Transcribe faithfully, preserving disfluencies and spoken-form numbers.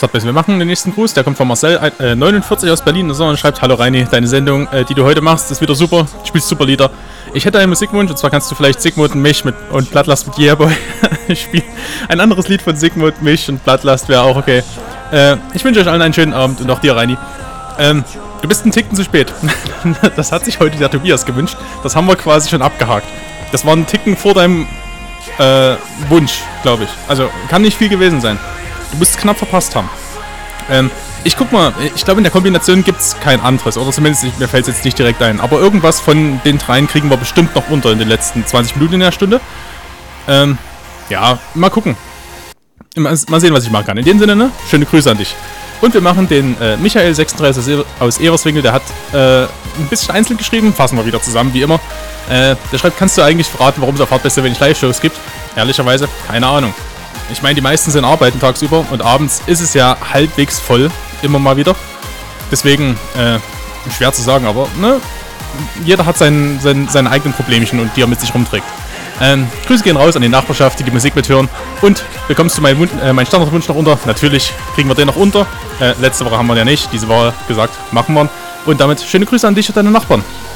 So, wir machen den nächsten Gruß, der kommt von Marcel, äh, neunundvierzig aus Berlin, und schreibt: Hallo Reini, deine Sendung, äh, die du heute machst, ist wieder super, du spielst super Lieder. Ich hätte einen Musikwunsch, und zwar kannst du vielleicht Sigmund und mich mit, und Bloodlust mit Yeah Boy spielen. Ein anderes Lied von Sigmund, mich und Bloodlust wäre auch okay. Äh, ich wünsche euch allen einen schönen Abend und auch dir, Reini. Ähm, du bist einen Ticken zu spät. Das hat sich heute der Tobias gewünscht. Das haben wir quasi schon abgehakt. Das war ein Ticken vor deinem äh, Wunsch, glaube ich. Also kann nicht viel gewesen sein. Du musst es knapp verpasst haben. Ähm, ich guck mal, ich glaube in der Kombination gibt es kein anderes. Oder zumindest, mir fällt es jetzt nicht direkt ein. Aber irgendwas von den dreien kriegen wir bestimmt noch unter in den letzten zwanzig Minuten in der Stunde. Ähm, ja, mal gucken. Mal, mal sehen, was ich machen kann. In dem Sinne, ne? Schöne Grüße an dich. Und wir machen den äh, Michael sechsunddreißig aus Everswinkel. Der hat äh, ein bisschen einzeln geschrieben. Fassen wir wieder zusammen, wie immer. Äh, der schreibt: Kannst du eigentlich verraten, warum es auf Hardbase so wenig Live-Shows gibt? Ehrlicherweise, keine Ahnung. Ich meine, die meisten sind arbeiten tagsüber und abends ist es ja halbwegs voll, immer mal wieder. Deswegen, äh, schwer zu sagen, aber, ne, jeder hat sein, sein, seine eigenen Problemchen und die er mit sich rumträgt. Ähm, Grüße gehen raus an die Nachbarschaft, die die Musik mithören. Und bekommst du meinen, Wun äh, meinen Standardwunsch noch unter? Natürlich kriegen wir den noch unter. Äh, letzte Woche haben wir ja nicht, diese Woche gesagt, machen wir. Und damit schöne Grüße an dich und deine Nachbarn.